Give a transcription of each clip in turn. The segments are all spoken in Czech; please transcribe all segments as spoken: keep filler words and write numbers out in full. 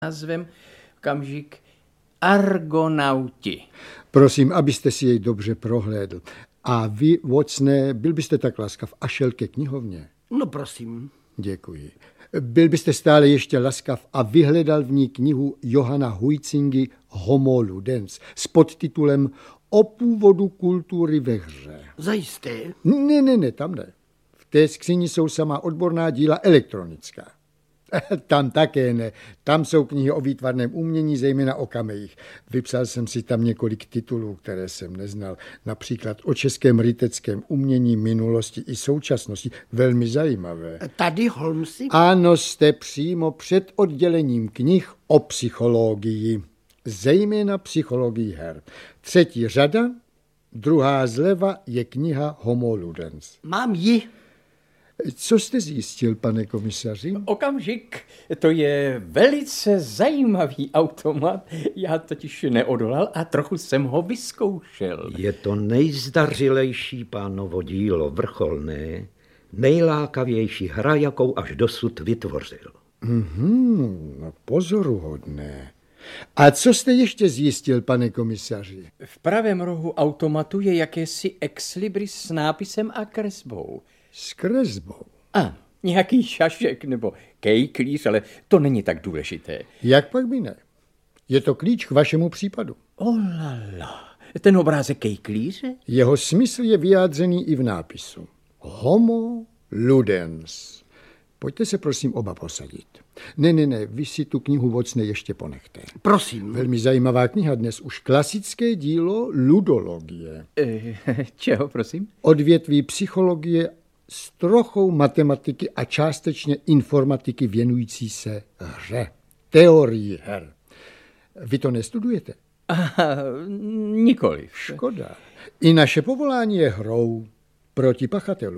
názvem okamžik Argonauti. Prosím, abyste si jej dobře prohlédl. A vy, Watsone, byl byste tak laskav a šel ke knihovně? No prosím. Děkuji. Byl byste stále ještě laskav a vyhledal v ní knihu Johana Huizingy Homo Ludens s podtitulem O původu kultury ve hře. Zajisté? Ne, ne, ne, tam ne. V té skříni jsou samá odborná díla elektronická. Tam také ne. Tam jsou knihy o výtvarném umění, zejména o kamejích. Vypsal jsem si tam několik titulů, které jsem neznal. Například o českém ryteckém umění, minulosti i současnosti. Velmi zajímavé. Tady, Holmesi? Ano, jste přímo před oddělením knih o psychologii. Zejména psychologii her. Třetí řada, druhá zleva je kniha Homo Ludens. Mám ji. Co jste zjistil, pane komisaři? Okamžik, to je velice zajímavý automat. Já totiž neodolal a trochu jsem ho vyzkoušel. Je to nejzdařilejší pánovo dílo, vrcholné, nejlákavější hra, jakou až dosud vytvořil. Mhm, no pozoruhodné. A co jste ještě zjistil, pane komisaři? V pravém rohu automatu je jakési ex libris s nápisem a kresbou. S kresbou? A nějaký šašek nebo kejklíř, ale to není tak důležité. Jak pak by ne? Je to klíč k vašemu případu. Olala, ten obrázek kejklíře? Jeho smysl je vyjádřený i v nápisu. Homo Ludens. Pojďte se prosím oba posadit. Ne, ne, ne, vy si tu knihu Watsone ještě ponechte. Prosím. Velmi zajímavá kniha dnes, už klasické dílo ludologie. E, čeho, prosím? Odvětví psychologie s trochou matematiky a částečně informatiky věnující se hře. Teorii her. Vy to nestudujete? Aha, nikoliv. Škoda. I naše povolání je hrou proti pachatelům.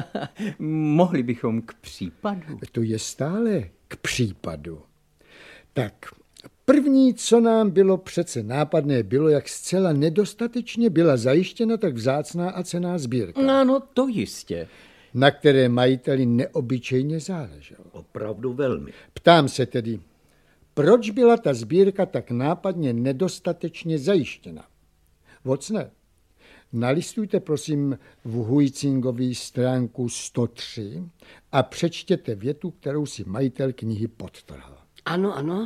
Mohli bychom k případu. To je stále k případu. Tak, první, co nám bylo přece nápadné, bylo, jak zcela nedostatečně byla zajištěna tak vzácná a cenná sbírka. Ano, to jistě. Na které majiteli neobyčejně záleželo. Opravdu velmi. Ptám se tedy, proč byla ta sbírka tak nápadně nedostatečně zajištěna? Watsone, nalistujte prosím v Huizingový stránku sto tři a přečtěte větu, kterou si majitel knihy podtrhl. Ano, ano.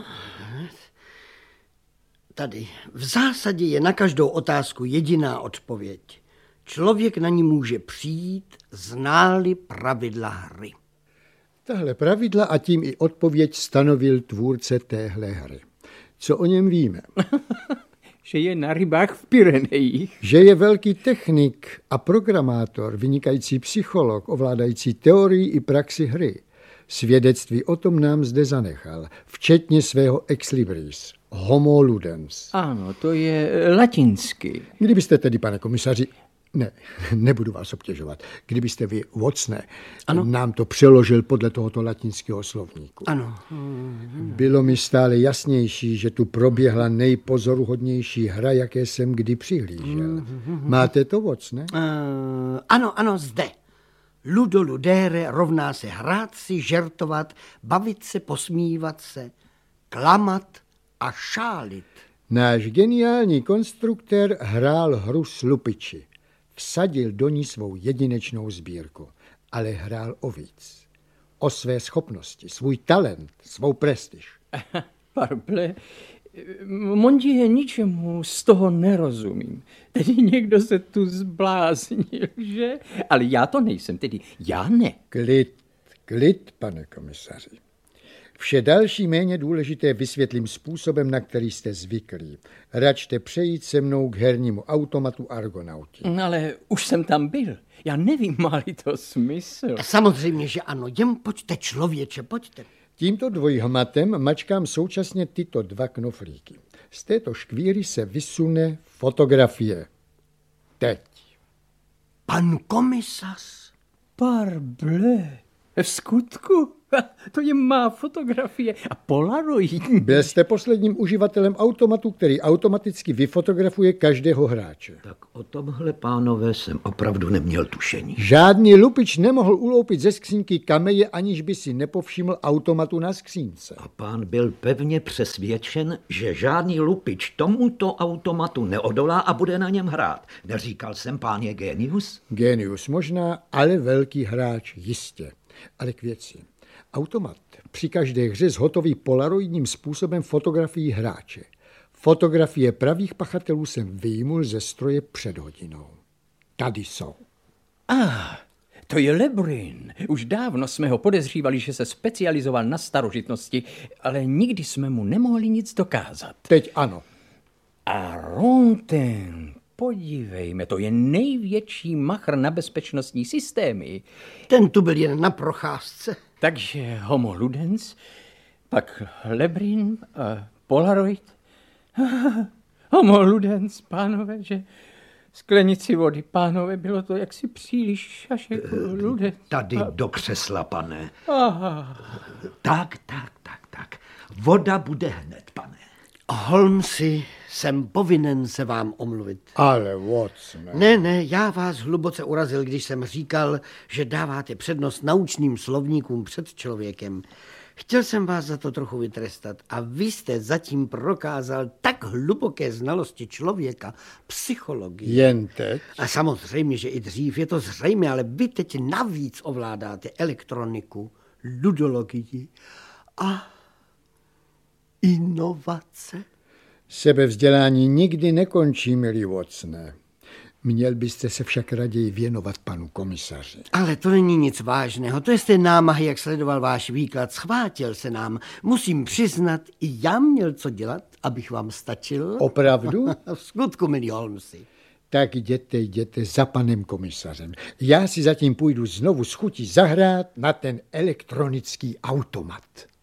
Tady. V zásadě je na každou otázku jediná odpověď. Člověk na ní může přijít, zná-li pravidla hry. Tahle pravidla a tím i odpověď stanovil tvůrce téhle hry. Co o něm víme? Že je na rybách v Pyrenejích. Že je velký technik a programátor, vynikající psycholog, ovládající teorii i praxi hry. Svědectví o tom nám zde zanechal, včetně svého ex libris, Homo Ludens. Ano, to je latinsky. Kdybyste tedy, pane komisaři, ne, nebudu vás obtěžovat, kdybyste vy, Watsone, ano? Nám to přeložil podle tohoto latinského slovníku. Ano. Bylo mi stále jasnější, že tu proběhla nejpozoruhodnější hra, jaké jsem kdy přihlížel. Máte to, Watsone? Uh, ano, ano, zde. Ludo ludere rovná se hrát si, žertovat, bavit se, posmívat se, klamat a šálit. Náš geniální konstruktér hrál hru s lupiči. Vsadil do ní svou jedinečnou sbírku, ale hrál o víc. O své schopnosti, svůj talent, svou prestiž. Parble, Mondie, ničemu z toho nerozumím. Tedy někdo se tu zbláznil, že? Ale já to nejsem, tedy já ne. Klid, klid, pane komisaři. Vše další méně důležité vysvětlím způsobem, na který jste zvyklí. Račte přejít se mnou k hernímu automatu Argonauti. Ale už jsem tam byl. Já nevím, má-li to smysl. Samozřejmě, že ano. Jen pojďte, člověče, pojďte. Tímto dvojhmatem mačkám současně tyto dva knoflíky. Z této škvíry se vysune fotografie. Teď. Pan komisař. Parble, v skutku? To je má fotografie a polaroidní. Byl jste posledním uživatelem automatu, který automaticky vyfotografuje každého hráče. Tak o tomhle, pánové, jsem opravdu neměl tušení. Žádný lupič nemohl uloupit ze skřínky kameje, aniž by si nepovšiml automatu na skřínce. A pán byl pevně přesvědčen, že žádný lupič tomuto automatu neodolá a bude na něm hrát. Neříkal jsem, pán je génius? Génius možná, ale velký hráč jistě. Ale k věci. Automat při každé hře zhotoví polaroidním způsobem fotografii hráče. Fotografie pravých pachatelů jsem vyjmul ze stroje před hodinou. Tady jsou. Ah, to je Lebrin. Už dávno jsme ho podezřívali, že se specializoval na starožitnosti, ale nikdy jsme mu nemohli nic dokázat. Teď ano. A Ronten, podívejme, to je největší machr na bezpečnostní systémy. Ten tu byl jen na procházce. Takže Homo Ludens, pak Lebrin, a Polaroid. Homo Ludens, pánové, že sklenici vody, pánové, bylo to jaksi příliš šašek Ludens. Tady do křesla, pane. Aha. Tak, tak, tak, tak. Voda bude hned, pane. Holmesi, jsem povinen se vám omluvit. Ale Watson. Ne, ne, já vás hluboce urazil, když jsem říkal, že dáváte přednost naučným slovníkům před člověkem. Chtěl jsem vás za to trochu vytrestat a vy jste zatím prokázal tak hluboké znalosti člověka, psychologie. Jen teď? A samozřejmě, že i dřív je to zřejmé, ale vy teď navíc ovládáte elektroniku, ludologii a inovace. Sebevzdělání nikdy nekončí, milý Watsone. Měl byste se však raději věnovat panu komisaři. Ale to není nic vážného. To je z té námahy, jak sledoval váš výklad. Schvátil se nám. Musím přiznat, i já měl co dělat, abych vám stačil. Opravdu? V skutku, milí Holmesi. Tak jděte, jděte za panem komisařem. Já si zatím půjdu znovu s chutí zahrát na ten elektronický automat.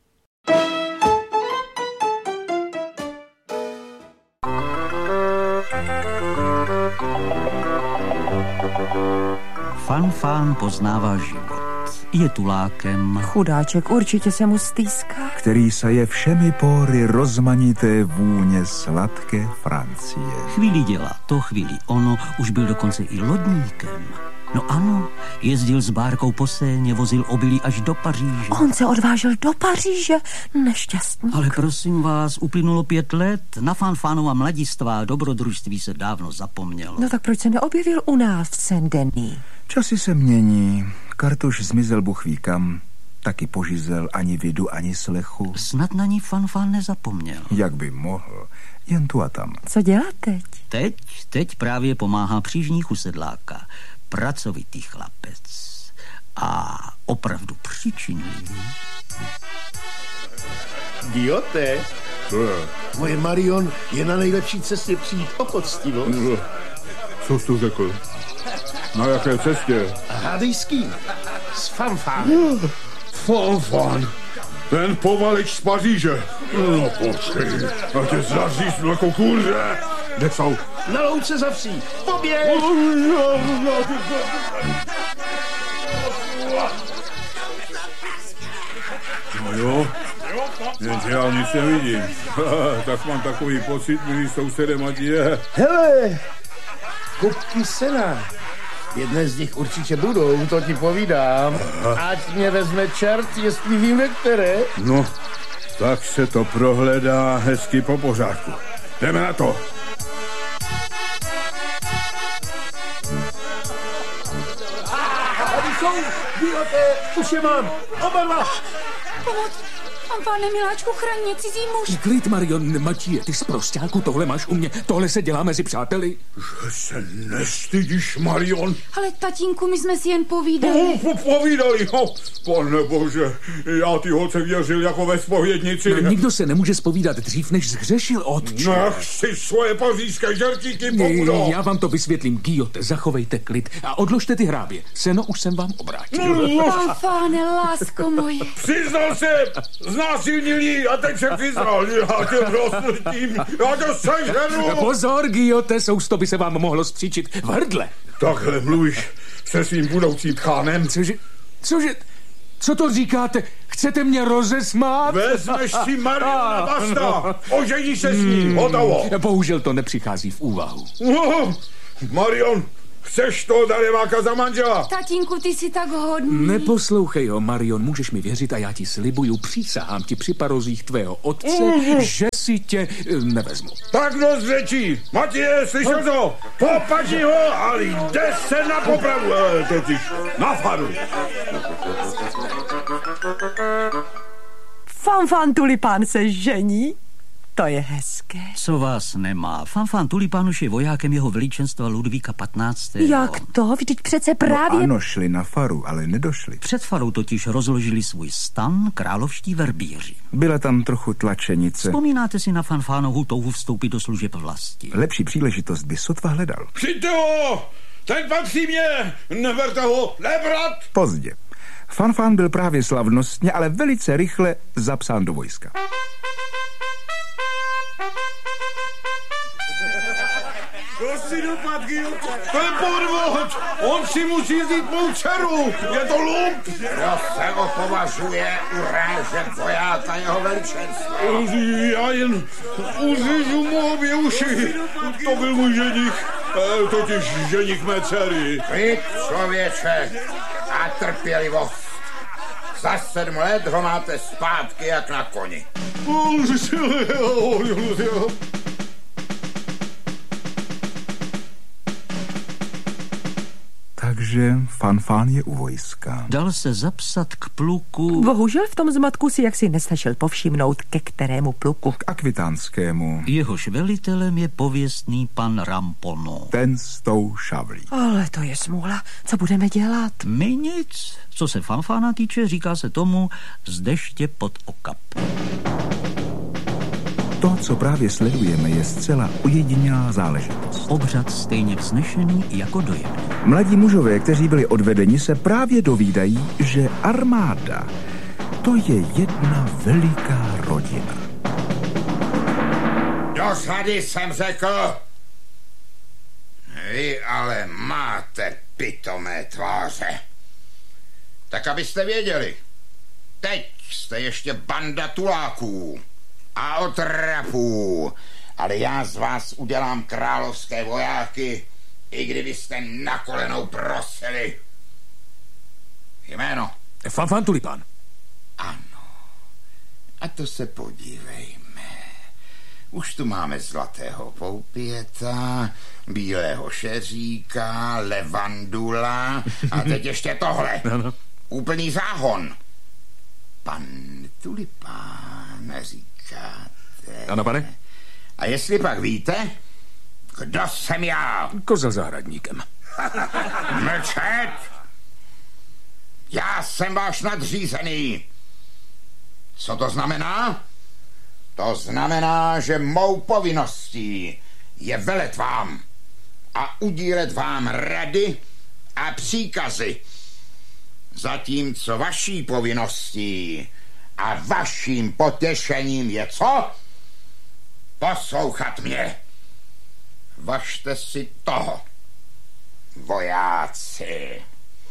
Fanfán poznává život. Je tulákem, Chudáček, určitě se mu stýská. který se je všemi pory rozmanité vůně sladké Francie. chvíli dělá to, chvíli ono, už byl dokonce i lodníkem. No ano, jezdil s bárkou po Séně, vozil obilí až do Paříže. On se odvážel do Paříže, nešťastný. Ale prosím vás, uplynulo pět let, na Fanfánova mladistvá dobrodružství se dávno zapomnělo. No tak proč se neobjevil u nás v Saint-Denis? Časy se mění, Kartuš zmizel Bůh ví kam, taky požizel ani vidu, ani slechu. Snad na ní Fanfán nezapomněl. Jak by mohl, jen tu a tam. Co dělá teď? Teď, teď právě pomáhá přížníku sedláka. Pracovitý chlapec a opravdu příčinlivý. Giote, Co je? moje Marion je na nejlepší cestě přijít o poctivost. No, co jsi tu řekl? Na jaké cestě? A hádej s kým? S Fanfánem. Fanfán, ten povaleč z Paříže. No počkej, a tě zaříznu jako kůře. Kde jsou? Na louce za vsí. Poběž! No jo, jenže já nic nevidím. Tak mám takový pocit, milý sousedem, ať je. Hele, kupky sena. Jedné z nich určitě budou, to ti povídám. Ať mě vezme čert, jestli vím, ve které. No, tak se to prohledá hezky po pořádku. Jdeme na to. Tady jsou, Giote, už je mám. Oba dva. Pomoc! Fanfáne, miláčku, chraň mě, cizí muž. Klid, Marion, Matíje, ty zprosťáku, tohle máš u mě, tohle se dělá mezi přáteli. Že se nestydíš, Marion? Ale tatínku, my jsme si jen povídali. Oh, po, povídali, no. Pane bože, já ty holce věřil jako ve zpovědnici. No, nikdo se nemůže zpovídat dřív, než zhřešil, otče. Nech si svoje pařížské žertíky pobudou. Já vám to vysvětlím, Giote, zachovejte klid a odložte ty hrábě. Seno už jsem vám obrátil. Fanfáne, lásko moje. Přiznal jsem, znásilnili a teď se přiznal. Já tě rozletím, já to seženu. Pozor, Giote, sousto by se vám mohlo stříčit v hrdle. Takhle mluvíš se svým budoucím tchánem. Cože, cože, Co to říkáte? Chcete mě rozesmát? Vezmeš si Mariona Basta. Ožení se s ní. Hotovo. Bohužel to nepřichází v úvahu. Oh, Marion, chceš toho dareváka za manžela? Tatínku, ty jsi tak hodný. Neposlouchej ho, Marion, můžeš mi věřit a já ti slibuju, přísahám ti při parozích tvého otce, mm. že si tě nevezmu. Tak dost řečí. Matěje, slyšel to? Popaži ho, ale jde se na popravu, e, totiž na faru. Fanfan Tulipán se žení? To je hezké. Co vás nemá? Fanfan Tulipán už je vojákem jeho veličenstva Ludvíka patnáctého. Jak to? Vždyť přece právě... No ano, šli na faru, ale nedošli. Před farou totiž rozložili svůj stan královští verbíři. Byla tam trochu tlačenice. Vzpomínáte si na Fanfánovu touhu vstoupit do služeb vlasti? Lepší příležitost by sotva hledal. Přijďte ho! Ten patří mě! Neberte ho! Nebrat! Pozdě. Fanfán byl právě slavnostně, ale velice rychle zapsán do vojska. To si dopadky, to je podvod! On si musí vzít mou dceru! Je to lump! Kdo se ho považuje urážet vojáka jeho veličenstva? Já jen uřízu mu obě uši. To byl můj ženich, e, totiž ženich mé dcery. Klid, člověče, a trpělivost. Za sedm let ho máte zpátky jak na koni. Takže Fanfán je u vojska. Dal se zapsat k pluku... Bohužel v tom zmatku si jaksi nestačil povšimnout, ke kterému pluku. K akvitánskému. Jehož velitelem je pověstný pan Rampono. Ten s tou šavlí. Ale to je smůla. Co budeme dělat? My nic. Co se Fanfána týče, říká se tomu z deště pod okap. To, co právě sledujeme, je zcela ojedinělá záležitost. Obřad stejně vznešený jako dojemný. Mladí mužové, kteří byli odvedeni, se právě dovídají, že armáda to je jedna veliká rodina. Do řady jsem řekl. Vy ale máte pitomé tváře. Tak abyste věděli, teď jste ještě banda tuláků a otrapů, ale já z vás udělám královské vojáky, i kdybyste na kolenou prosili. Jméno? Fanfan Tulipán. Ano. A to se podívejme. Už tu máme zlatého poupěta, bílého šeříka, levandula a teď ještě tohle. Ano. Úplný záhon. Pan Tulipán, říkáte. Ano, pane. A jestli pak víte, kdo jsem já? Kozel zahradníkem. Mlčet! Já jsem váš nadřízený. Co to znamená? To znamená, že mou povinností je velet vám a udílet vám rady a příkazy. Zatímco vaší povinností a vaším potěšením je co? Poslouchat mě. Važte si toho, vojáci.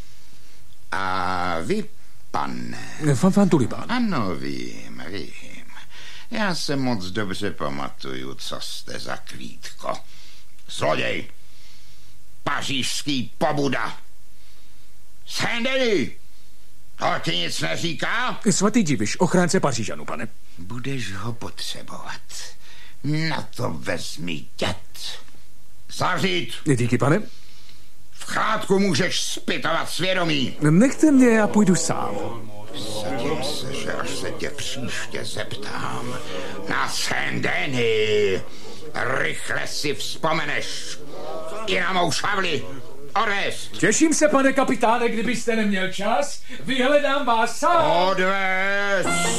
A vy, pane... Fanfan Tulipán. Ano, vím, vím. Já se moc dobře pamatuju, co jste za klítko. Zloděj. Pařížský pobuda. Saint-Denis. To ti nic neříká? Svatý Diviš, ochránce Pařížanů, pane. Budeš ho potřebovat. Na to vezmi dět. Zavřít. Díky, pane. V chátku můžeš zpytovat svědomí. Nechte mě, já půjdu sám. Sadím se, že až se tě příště zeptám na Saint-Denis, rychle si vzpomeneš i na mou šavli. Odvést. Těším se, pane kapitáne, kdybyste neměl čas, vyhledám vás sám. Odvést.